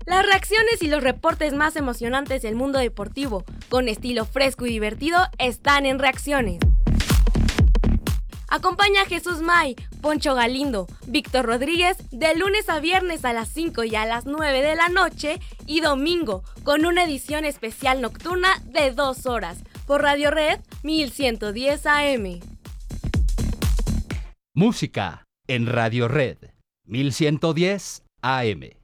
Las reacciones y los reportes más emocionantes del mundo deportivo, con estilo fresco y divertido, están en Reacciones. Acompaña a Jesús May, Poncho Galindo, Víctor Rodríguez de lunes a viernes a las 5 y a las 9 de la noche y domingo con una edición especial nocturna de 2 horas por Radio Red 1110 AM. Música en Radio Red 1110 AM.